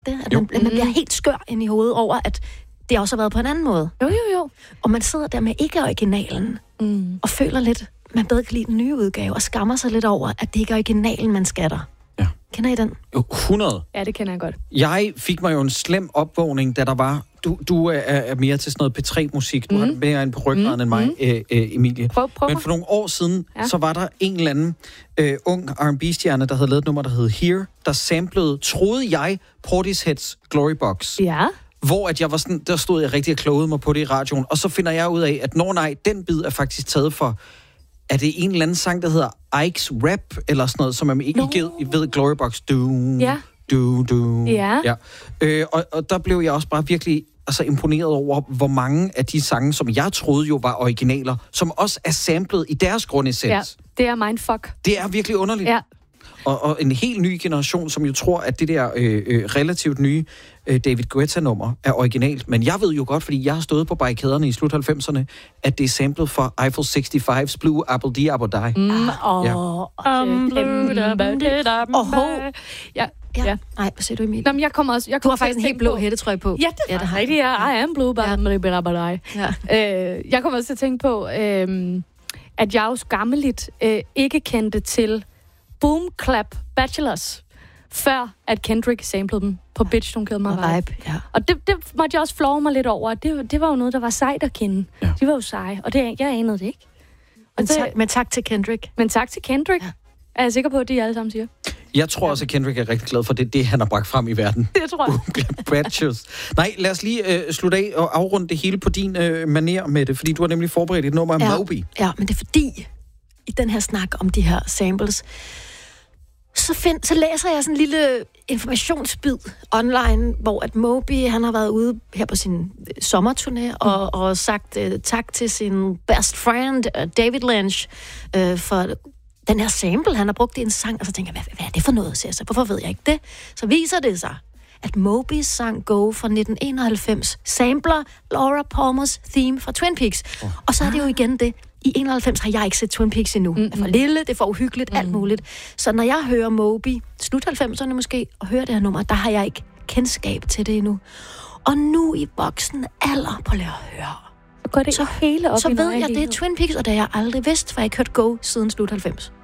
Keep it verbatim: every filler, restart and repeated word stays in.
det? At man, man bliver helt skør ind i hovedet over, at det også har været på en anden måde. Jo, jo, jo. Og man sidder der med ikke-originalen, mm. og føler lidt, man bedre kan lide den nye udgave, og skammer sig lidt over, at det ikke er originalen, man skatter. Ja. Kender I den? Jo, hundrede. Ja, det kender jeg godt. Jeg fik mig jo en slem opvågning, da der var... Du, du er, er mere til sådan noget P tre musik. Du mm. har mere en på ryggraden mm. end mig, mm. øh, øh, Emilie. Prøv, prøv. Men for nogle år siden, ja. så var der en eller anden øh, ung R and B-stjerne, der havde lavet et nummer, der hed Here, der samplede, troede jeg, Portisheads Glory Box. Ja. Hvor at jeg var sådan, der stod jeg rigtig og klogede mig på det i radioen. Og så finder jeg ud af, at når nej, den bid er faktisk taget for... Er det en eller anden sang, der hedder Ike's Rap, eller sådan noget, som man ikke no. ved Glory Box. Du, ja. du, du. Ja. ja. Øh, og, og der blev jeg også bare virkelig altså, imponeret over, hvor mange af de sange, som jeg troede jo var originaler, som også er samlet i deres grundessens. Ja, det er mindfuck. Det er virkelig underligt. Ja. Og, og en helt ny generation, som jo tror, at det der øh, øh, relativt nye øh, David Guetta-nummer er originalt. Men jeg ved jo godt, fordi jeg har stået på barrikaderne i slut halvfemserne, at det er samlet fra Eiffel seksoghalvfems Blue Apple Di Apple Die. Mm, og... Ja. Åh, ja. Ja. ja. Nej, hvad siger du, Emilie? Nå, men jeg kommer også... Jeg du har faktisk en helt blå hættetrøje på. Ja, det er ja, rigtigt. Ja. I am blue, but ja. ja. øh, Jeg kommer også til at tænke på, øh, at jeg jo skammeligt øh, ikke kendte til Boom Clap Bachelors, før at Kendrick samplede dem på Bitch, Don't Kill My Vibe. vibe ja. Og det, det måtte jeg også flove mig lidt over. Det, det var jo noget, der var sejt at kende. Ja. De var jo seje, og det, jeg anede det ikke. Men, det, tak, men tak til Kendrick. Men tak til Kendrick. Ja. Er jeg sikker på, at de alle sammen siger. Jeg tror også, at Kendrick er rigtig glad for det, det han har bragt frem i verden. Det tror jeg. Nej, lad os lige øh, slutte af og afrunde det hele på din øh, manér med det, fordi du har nemlig forberedt et nummer af ja. Moby. Ja, men det er fordi, i den her snak om de her samples, så, find, så læser jeg sådan en lille informationsbid online, hvor at Moby, han har været ude her på sin sommerturné og, mm. og sagt uh, tak til sin best friend, uh, David Lynch, uh, for den her sample, han har brugt i en sang, og så tænker jeg, hvad, hvad er det for noget, siger jeg? Hvorfor ved jeg ikke det? Så viser det sig, at Moby's sang Go fra nitten enoghalvfems sampler Laura Palmers theme fra Twin Peaks. Oh. Og så er det jo igen det. I enoghalvfems har jeg ikke set Twin Peaks endnu. Mm-hmm. Det er for lille, det er for uhyggeligt, mm. alt muligt. Så når jeg hører Moby, slut halvfemserne måske, og hører det her nummer, der har jeg ikke kendskab til det endnu. Og nu i voksen alder, på lad at høre. Går det så, hele op så i ved jeg, det er Twin Peaks, og det har jeg aldrig vidst, for jeg ikke hørt Go siden slut halvfems.